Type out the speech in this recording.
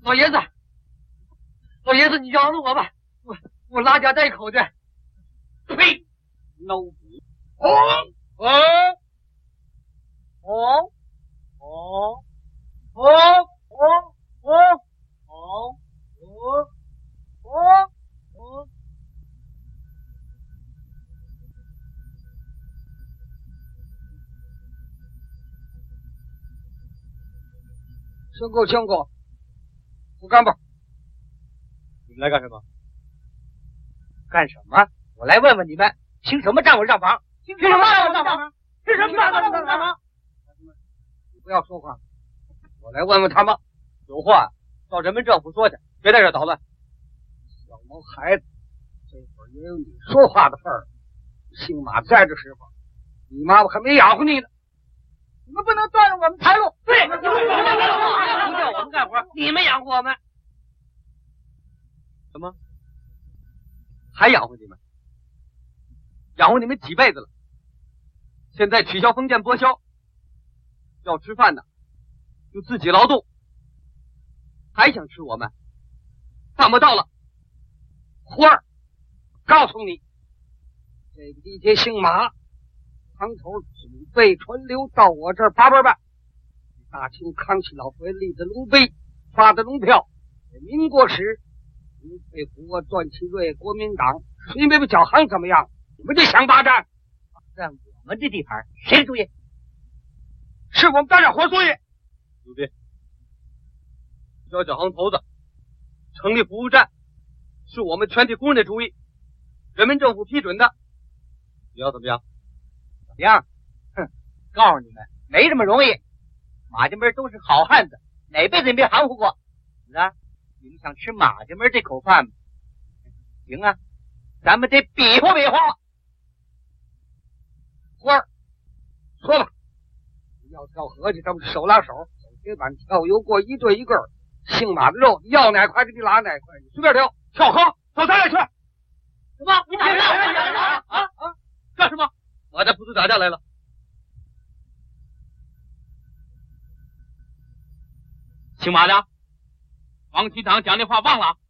老爷子，老爷子，你饶了我吧，我拉家带口的。 呸！老虎！哦哦哦哦哦哦哦哦哦哦！ 相公，我干吧。 你们来干什么？干什么？我来问问你们，凭什么占我上房？凭什么占我上房？凭什么占我上房？ 你不要说话，我来问问他们。 有话到人民政府说去，别在这捣乱。 小毛孩子，这会儿也有你说话的份儿。姓马在的时候，你妈妈还没养活你呢。你们不能断了我们财路。 对，你叫我们干活，你们养活我们。什么？还养活你们？养活你们几辈子了？现在取消封建剥削，要吃饭的就自己劳动，还想吃我们？饭不到了， 花儿，告诉你，这个地界姓马，堂头祖辈传流到我这儿8辈半。大清康熙老佛爷立的龙碑，发的龙票，民国时吴佩孚、段祺瑞、国民党谁没把脚行怎么样？你们就想霸占？ 占我们这地盘，谁的主意？ 是我们大家伙主意。 兄弟，交脚行头子，成立服务站，是我们全体工人的主意，人民政府批准的。你要怎么样？怎么样？哼，告诉你们，没这么容易。马家门都是好汉子，哪辈子也没含糊过。怎么着？你们想吃马家门这口饭吗？行啊，咱们得比划比划。 花儿，说吧，要跳河去，咱们手拉手，走铁板跳油锅，一对一个。姓马的肉，你要哪块给你拉哪块，你随便挑。跳河，到咱俩去。 什么？你打架啊？干什么？马家铺子打架来了。姓马的，王启堂讲的话忘了？